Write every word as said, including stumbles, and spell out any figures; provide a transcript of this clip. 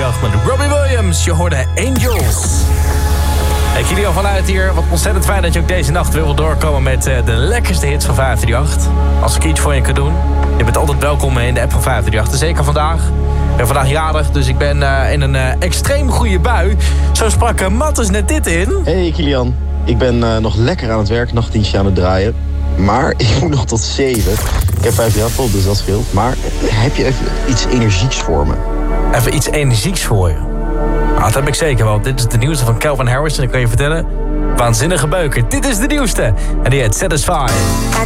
vijfentachtig met Robbie Williams. Je hoorde Angels. Ik jullie al vanuit hier. Wat ontzettend fijn dat je ook deze nacht weer wil doorkomen met uh, de lekkerste hits van vijfentachtig. Als ik iets voor je kan doen. Je bent altijd welkom in de app van vijfentachtig. Zeker vandaag. Ik ben vandaag jarig, dus ik ben uh, in een uh, extreem goede bui. Zo sprak uh, Matthijs net dit in. Hey Kilian, ik ben uh, nog lekker aan het werk, nachtdienstje aan het draaien. Maar ik moet nog tot zeven. Ik heb vijf jaar vol, dus dat scheelt. Maar heb je even iets energieks voor me? Even iets energieks voor je? Nou, dat heb ik zeker wel. Dit is de nieuwste van Calvin Harris en ik kan je vertellen... waanzinnige beuker. Dit is de nieuwste. En die heet Satisfy. I